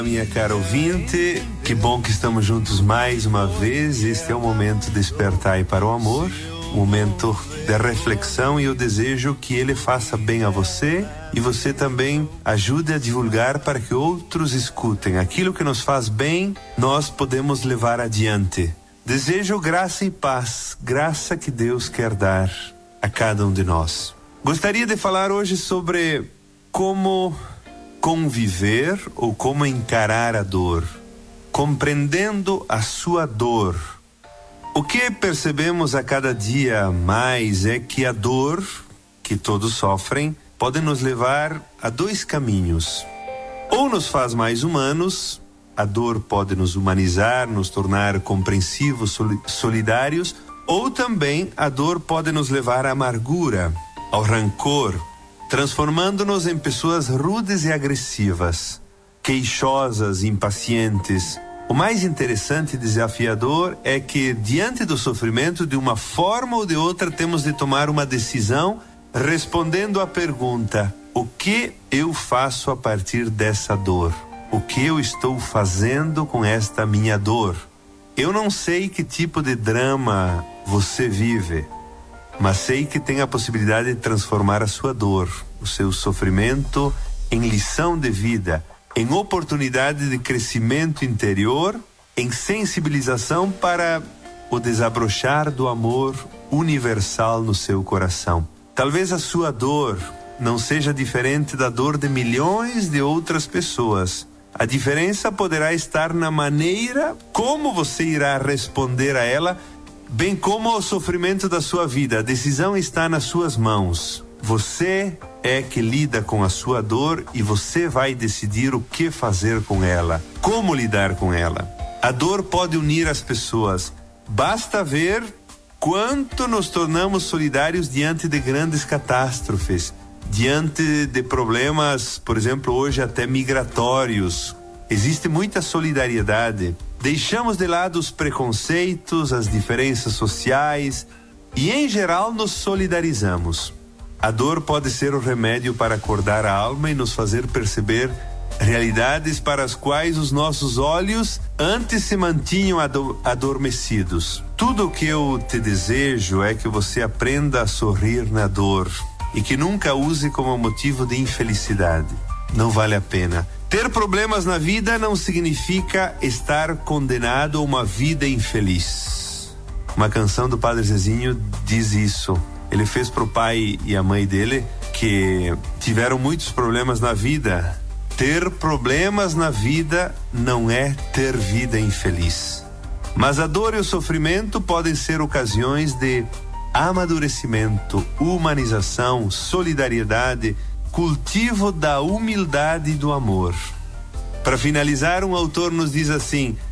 Minha cara ouvinte, que bom que estamos juntos mais uma vez. Este é o momento de despertar para o amor, momento de reflexão, e eu desejo que ele faça bem a você e você também ajude a divulgar para que outros escutem. Aquilo que nos faz bem, nós podemos levar adiante. Desejo graça e paz, graça que Deus quer dar a cada um de nós. Gostaria de falar hoje sobre como conviver ou como encarar a dor, compreendendo a sua dor. O que percebemos a cada dia mais é que a dor que todos sofrem pode nos levar a dois caminhos. Ou nos faz mais humanos, a dor pode nos humanizar, nos tornar compreensivos, solidários, ou também a dor pode nos levar à amargura, ao rancor, transformando-nos em pessoas rudes e agressivas, queixosas, impacientes. O mais interessante e desafiador é que, diante do sofrimento, de uma forma ou de outra, temos de tomar uma decisão respondendo à pergunta: o que eu faço a partir dessa dor? O que eu estou fazendo com esta minha dor? Eu não sei que tipo de drama você vive, mas sei que tem a possibilidade de transformar a sua dor, o seu sofrimento, em lição de vida, em oportunidade de crescimento interior, em sensibilização para o desabrochar do amor universal no seu coração. Talvez a sua dor não seja diferente da dor de milhões de outras pessoas. A diferença poderá estar na maneira como você irá responder a ela, bem como ao sofrimento da sua vida. A decisão está nas suas mãos. Você é que lida com a sua dor e você vai decidir o que fazer com ela, como lidar com ela. A dor pode unir as pessoas. Basta ver quanto nos tornamos solidários diante de grandes catástrofes, diante de problemas, por exemplo, hoje até migratórios. Existe muita solidariedade. Deixamos de lado os preconceitos, as diferenças sociais e, em geral, nos solidarizamos. A dor pode ser o remédio para acordar a alma e nos fazer perceber realidades para as quais os nossos olhos antes se mantinham adormecidos. Tudo o que eu te desejo é que você aprenda a sorrir na dor e que nunca use como motivo de infelicidade. Não vale a pena. Ter problemas na vida não significa estar condenado a uma vida infeliz. Uma canção do Padre Zezinho diz isso. Ele fez pro pai e a mãe dele que tiveram muitos problemas na vida. Ter problemas na vida não é ter vida infeliz. Mas a dor e o sofrimento podem ser ocasiões de amadurecimento, humanização, solidariedade, cultivo da humildade e do amor. Para finalizar, um autor nos diz assim: